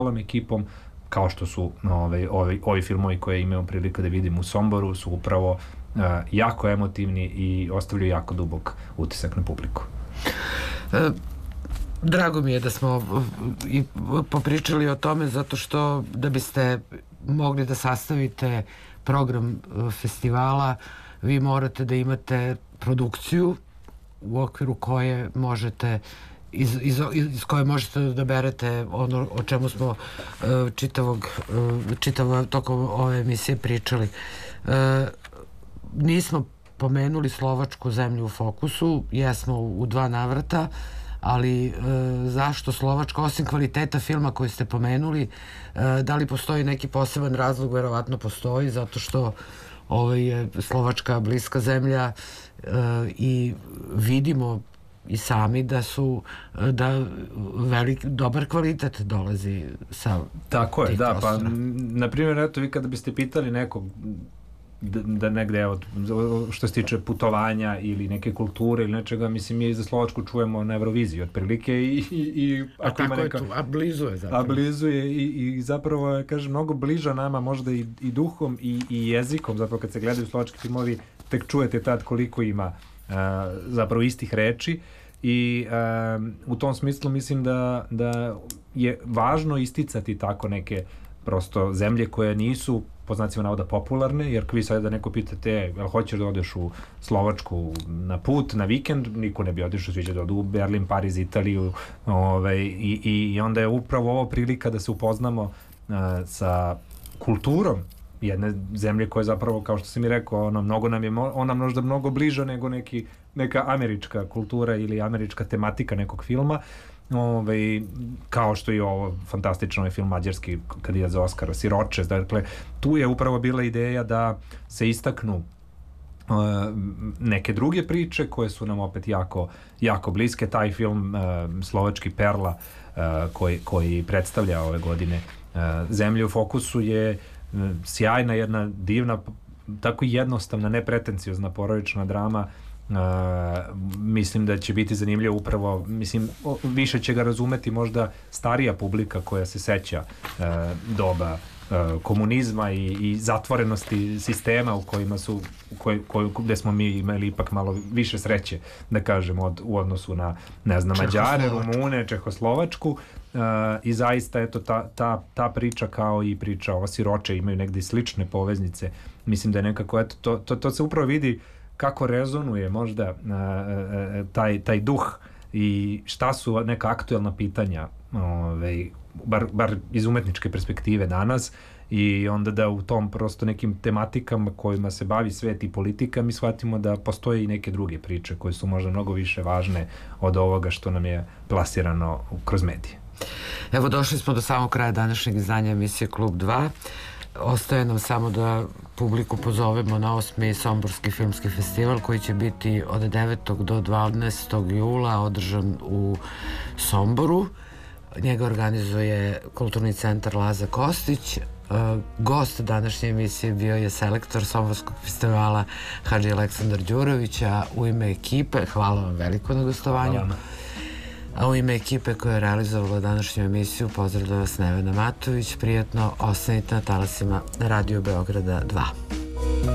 ekipom, kao što su ovi filmovi koje imamo prilika da vidimo u Somboru, su upravo jako emotivni i ostavljaju jako dubok utisak na publiku. Drago mi je da smo i popričali o tome, zato što da biste mogli da sastavite program festivala, vi morate da imate produkciju u okviru koje možete iz koje možete da berete ono o čemu smo čitavo tokom ove emisije pričali. Nismo pomenuli Slovačku zemlju u fokusu, jesmo u 2 navrata, ali zašto Slovačka, osim kvaliteta filma koji ste pomenuli, da li postoji neki poseban razlog? Verovatno postoji, zato što je Slovačka bliska zemlja i vidimo i sami da dobar kvalitet dolazi sa tako je, da, prostora. Pa na primjer, eto, vi kada biste pitali nekog da negde, evo, što se tiče putovanja ili neke kulture ili nečega, mislim, mi za Slovačku čujemo na Euroviziji otprilike i ako ima neka... A blizu je zapravo. A blizu je i zapravo je, kažem, mnogo bliža nama možda i duhom i jezikom, zapravo kad se gledaju slovački filmovi, tek čujete tad koliko ima zapravo istih reči i u tom smislu mislim da je važno isticati tako neke prosto zemlje koje nisu po znacima navoda popularne, jer vi sad da neko pitate, jel hoćeš da odeš u Slovačku na put, na vikend, niko ne bi odišao, svi će da odu u Berlin, Pariz, Italiju, i onda je upravo ovo prilika da se upoznamo sa kulturom jedne zemlje koja je zapravo, kao što sam i rekao, ona možda mnogo bliža nego neka američka kultura ili američka tematika nekog filma, kao što je ovo fantastično film mađarski kad je za Oscara Siroče. Dakle, tu je upravo bila ideja da se istaknu neke druge priče koje su nam opet jako, jako bliske. Taj film slovački Perla koji predstavlja ove godine Zemlju u fokusu je sjajna, jedna divna, tako jednostavna, nepretenciozna porodična drama. Mislim da će biti zanimljivo upravo, mislim, više će ga razumeti možda starija publika koja se seća doba komunizma i zatvorenosti sistema u kojima su gde smo mi imali ipak malo više sreće, da kažem, u odnosu na, ne znam, Mađare, Rumune, Čehoslovačku, i zaista eto ta priča kao i priča o Siroče imaju negdje slične poveznice. Mislim da je nekako eto to se upravo vidi kako rezonuje možda taj duh i šta su neka aktuelna pitanja, bar iz umetničke perspektive danas, i onda da u tom prosto nekim tematikama kojima se bavi svet i politika mi shvatimo da postoje i neke druge priče koje su možda mnogo više važne od ovoga što nam je plasirano kroz medije. Evo, došli smo do samog kraja današnjeg izdanja emisije Klub 2. Ostaje nam samo da publiku pozovemo na 8. Somborski filmski festival koji će biti od 9. do 12. jula održan u Somboru. Njega organizuje Kulturni centar Laza Kostić. Gost današnje emisije bio je selektor Somborskog festivala Hadži Aleksandar Đurović, a u ime ekipe, hvala vam veliko na gostovanju. A u ime ekipe koja je realizovala današnju emisiju pozdravlja vas Nevena Matović. Prijatno, ostanite na talasima Radio Beograda 2.